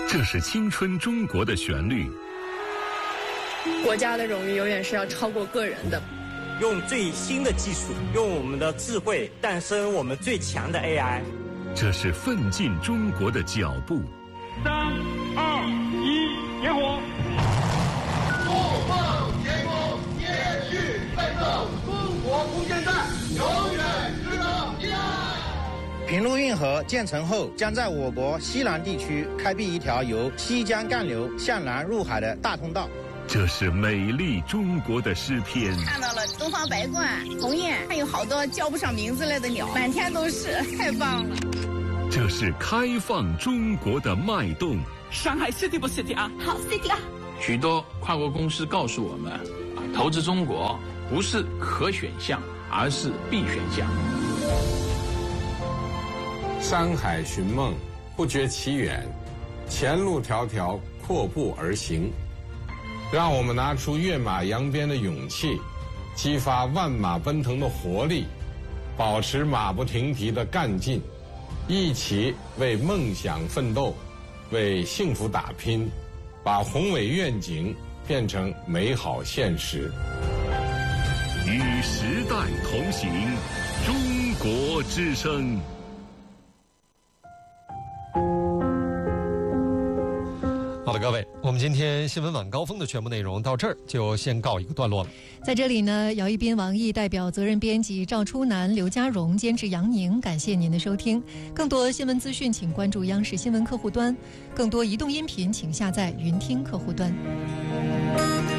这是青春中国的旋律。 国家的荣誉永远是要超过个人的。 用最新的技术，用我们的智慧诞生我们最强的 AI。 这是奋进中国的脚步。 3、2、1，点火！ 不忘前功，接续奋斗，中国空间站永远值得依赖。 平陆运河建成后，将在我国西南地区开辟一条由西江干流向南入海的大通道。 这是美丽中国的诗篇。 看到了东方白鹳、鸿雁，还有好多叫不上名字来的鸟，满天都是，太棒了。 这是开放中国的脉动。 上海 City 不 City 啊？ 好 City 啊！ 许多跨国公司告诉我们，投资中国不是可选项，而是必选项。 山海寻梦，不觉其远，前路迢迢，阔步而行。让我们拿出跃马扬鞭的勇气，激发万马奔腾的活力，保持马不停蹄的干劲，一起为梦想奋斗，为幸福打拼，把宏伟愿景变成美好现实。 与时代同行，中国之声。 好的，各位，我们今天新闻晚高峰的全部内容到这儿就先告一个段落了。 在这里呢，姚一斌、王毅代表责任编辑赵初南、刘家荣，监制杨宁，感谢您的收听。更多新闻资讯，请关注央视新闻客户端；更多移动音频，请下载云听客户端。